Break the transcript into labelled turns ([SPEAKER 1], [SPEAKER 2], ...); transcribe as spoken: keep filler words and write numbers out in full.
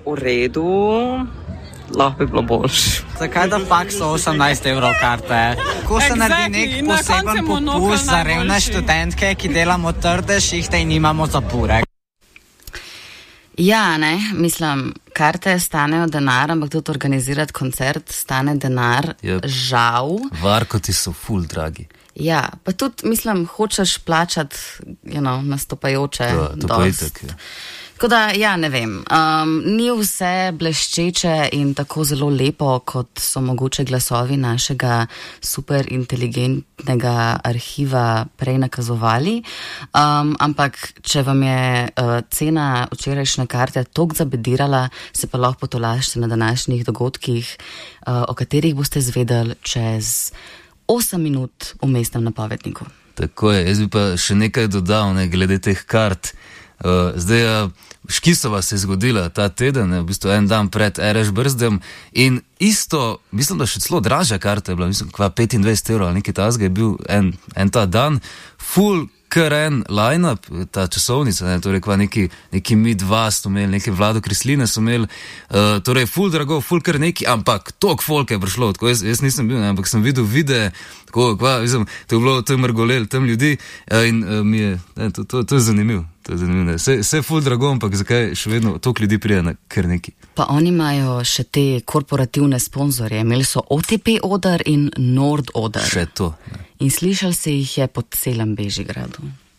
[SPEAKER 1] v redu, lahko bi bilo boljše.
[SPEAKER 2] Zakaj da fakt so osemnajst evrov karte? Ko se
[SPEAKER 3] Exactly.
[SPEAKER 2] naredi nek poseben popust za revne študentke, ki delamo trde šihte in imamo zapure.
[SPEAKER 4] Ja, ne, mislim, karte stanejo denar, ampak tudi organizirati koncert stane denar,
[SPEAKER 5] Yep.
[SPEAKER 4] žal.
[SPEAKER 5] Varkoti so ful dragi.
[SPEAKER 4] Ja, pa tudi, mislim, hočeš plačati, you know, nastopajoče.
[SPEAKER 5] To, to pa
[SPEAKER 4] dost.
[SPEAKER 5] itak, ja.
[SPEAKER 4] Tako da, ja, ne vem, um, ni vse bleščeče in tako zelo lepo, kot so mogoče glasovi našega super inteligentnega arhiva prej nakazovali, um, ampak če vam je uh, cena včerajšnje karte toliko zabedirala, se pa lahko potolažite na današnjih dogodkih, uh, o katerih boste zvedeli čez osem minut v mestnem napovedniku.
[SPEAKER 5] Tako je, jaz bi pa še nekaj dodal, ne, glede teh kart. Uh, zdaj, uh, Škisova se je zgodila ta teden, ne, v bistvu en dan pred Ereš Brzdem in isto, mislim, da še celo dražja karta je bila, mislim, kva petindvajset evrov ali nekaj tasga je bil en, en ta dan, full kar en line-up, ta časovnica, ne, torej kva neki, neki mi dva so imeli, neki Vlado Krisline so imeli, uh, torej full drago, full kar neki, ampak tok folk je prišlo, tako jaz, jaz nisem bil, ne, ampak sem videl videe, tako, kva, mislim, to je bilo, to je mrgolel, tam ljudi, uh, in uh, mi je, ne, to, to, to je zanimivo. To je zanimivo. Vse, vse je ful drago, ampak zakaj še vedno toliko ljudi prije na kar neki?
[SPEAKER 4] Pa oni imajo še te korporativne sponzorje. Imeli so O T P Oder in Nord Oder.
[SPEAKER 5] Še to. Ne.
[SPEAKER 4] In slišal se jih je po celem Bežigradu.